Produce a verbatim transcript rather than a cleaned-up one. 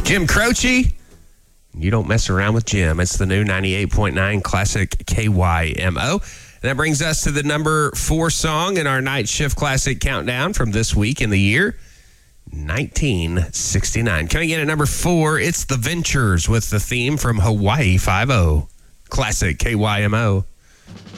Jim Croce, you don't mess around with Jim. It's the new ninety-eight point nine Classic K Y M O. And that brings us to the number four song in our Night Shift Classic Countdown from this week in the year nineteen sixty-nine. Coming in at number four, it's The Ventures with the theme from Hawaii Five-O. Classic K Y M O.